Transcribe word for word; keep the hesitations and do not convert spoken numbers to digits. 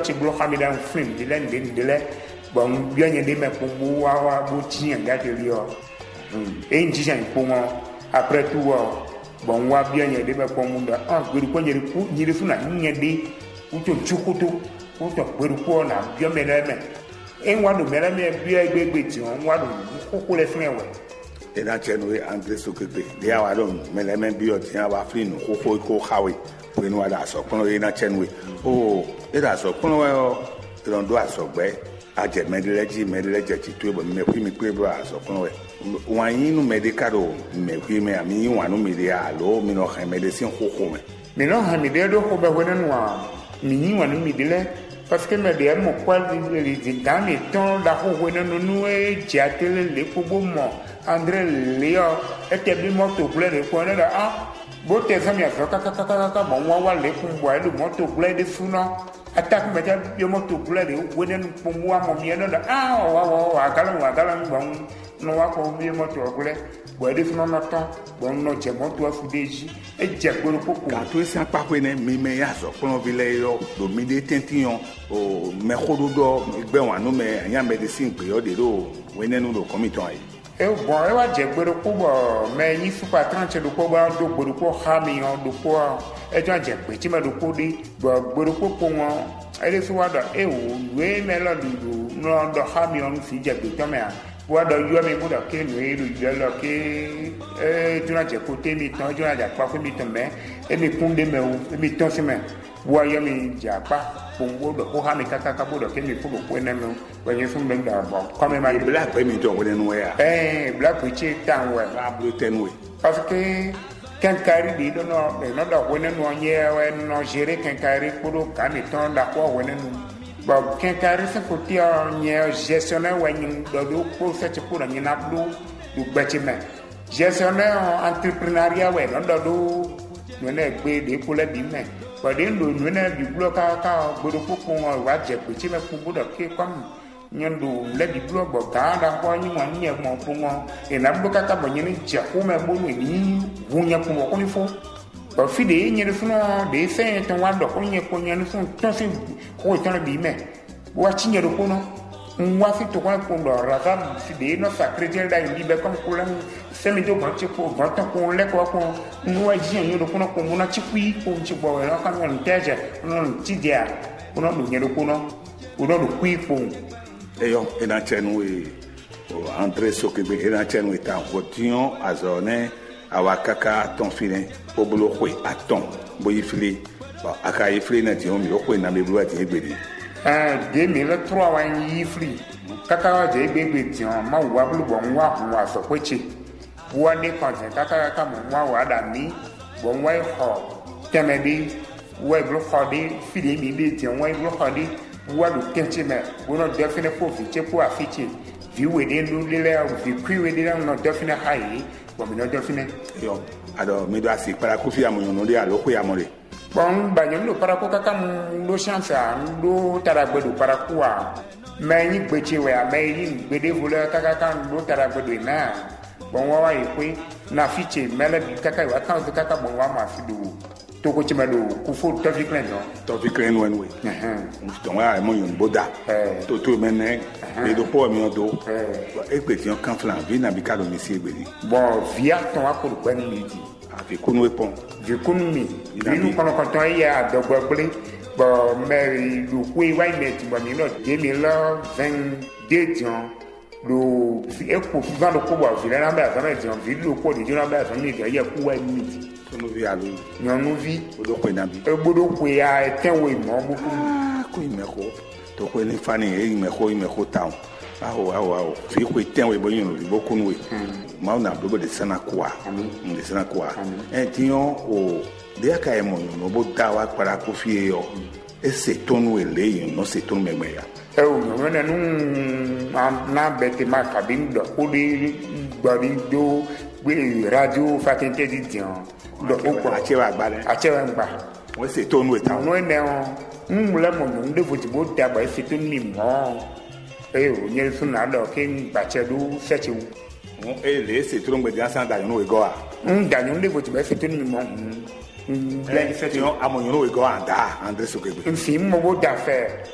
ti blo hamida film de len de le bon bien y de me pour wa wa bo ti en ga de rio et une dizaine pour moi après tout bon wa bien y de me pour mu da ah guru ko nyeri ku nyeri funa nyedi ku to chukutu ku to guru ko na bien me na me en wa do me na me bi egbegbe ti on wa do ku ku le fun ewe e na chenu André Sokegbe de ya wa do me le me bi o ti ya wa free no ko ko ko hawe we no da so kono e na chenu o e da so kono we o don do asogbe aje medeleji medeleji ti to e bo me pi mi pe bro aso kono we wan yin no medicado me pi me ami yin wan no media lo mi no ha medicine ko ko me mi no ha mi de do ko be wona wa mi yin wan no mi dele parce que me de mo kwa di di dans les temps da ko wona no no e jatele le ko bo mo André Léo était bien moto blé de quoi là ah bo te fami afa ka ka ka ka bon wa wa le ku bo e moto blé de funa attaque me ja yo moto blé de wona no po wa mo mi no da ah wa wa wa kala wa kala bon no wa ko mi moto blé bo de funa no ta bon no je moto afudeji e je gboro popo ka to ese apa ko ne mi me ya so kono bi le yo do mi de tention o me khodo do gbe wan no me anya medicine pe yo de do wena no do komiton ai e bon e wa je gboro popo me yin super trente do ko ba do gboro ko ha mi on do ko e jo je pe ti me do ko de gboro popo won e le so wa da e o we me lo do no do ha mi on fi je pe to me a wa do yo mi bu da ke no e do je lo ke e tu na je ko te mi ton jo na ja pa ko mi ton me e mi kun de me o e mi ton si me wa yo mi ja pa pongo do ko ha mi kaka ka bo do ke mi fu do ko ne me wa yin fun ben da bo ko me ma e black pe mi to wona no ya eh black we che tan we ba blue ten we parce que kan kari di do no e no da wona no nye we no jere kan kari ko do ka mi ton da ko wona no ba kan kari se ko ti o nye gestionnaire we nyin do do ko se ti ko na nyina blu du gbeti me gestionnaire entrepreneuriat we no do do no na gbe de ko le bi me pàdé ńlò nùnà bìbúlọ̀ káàká gbọdọ̀ púpọ̀ wọn wà jẹ́ pé tí mẹ́kún gbọdọ̀ ké kọ́mù nyɔnu lé bìbúlọ̀ gbọ̀ gán la kọ́ nyi wọn nyẹ mọ̀ fún wọn ìnà bìbúlọ̀ káàká bọ̀ nyẹ ní dze kó mẹ́ bọ́nu ní hu nyẹ kún wọ́n kó ní fó bọ̀fi de nyẹ ní fún wọn de sẹ́yìn tó wà dọ̀ kó nyẹ kó nyẹ ní fún tó fi kó ìtọ́nà bì mẹ́ wọ́n ti nyẹ kó nọ nwa fi to kwa ko do raga fi de no secrétaire da ndi be comme ko lan semi do ko ci ko ba to ko le ko ko nwa ji en yo ko no ko mo na ci kui ko ci bo e kan on teje non ci dia ko no do nyedo ko no ko do kui ko e yo e na chenu e o André Sokegbe e na chenu e ta continuons à zone awakaka ton filin obulo kwe aton bo yifile ba aka yifile na ti o mi o kwe na me blo ati egbede en deux mille trois wa yi free kaka je gbegbe ti on ma wa blu bo nwa hun wa so peche wa ni content kaka kaka mo wa wa da mi bo nwa ho temedi wa blu khodi fili mi be ti on wa blu khodi wa lu kenche me bo no define ko fi che ko afiche vi we de lu le vi kwi we de no define high bo mi no define yo ado mi do asi para ku fi amoyon no de alo ko yamore bon banyo lo para ko kaka mu lo chance ndo taragbedo para kuwa meni gbeche we ameyin gbede vole kaka kan ndo taragbedo na bon wa wa ipe na fiche mele bi kaka wa kan kaka bon wa ma fido to ko chimedo ku fo traffic lane no traffic lane when we eh don wa mo yon boda to to mene e do po mi odo e pe ti on kan flan vi na bi ka do mi si egbedi bon via ton akoro pe ni di afikunu weapon vikunu mi vinu kono konton ya dogbo gble bo meri lu kwe wa net bo mi no deux mille vingt-deux tion lo e ko fivan lo ko bo vi na ba so na tion vi lo ko di na ba so ni ga ye ku wa ni tonu vi alu nyonu vi odo ko na bi e gbodo ko ya etenwe mo mo ko imeko to ko ni fani e imeko imeko town awo awo awo fi ko tenwe bo yin lo bo kunwe ma na do de sana kwa de sana kwa e tiyon o de aka e mo no bo da wa para ko fi yo e se tonu ele yin no se tonu megbe ya e o no na nu na bete ma kabin do ko di gbari do gbe radio fatente di tiyon do ko ko achewa gbale achewa ngba wọ́n se tonu e ta no ne o nle mo no de fo ti bo da ba se tonu mi mo e o nye su na do ke ngba che do se che e le se tonu ngbe dia san da yo no we go a n da yo de fo ti ba se tonu mi mo n le se ti amoyon no we go anda André Sokegbe n fi mo bo da fe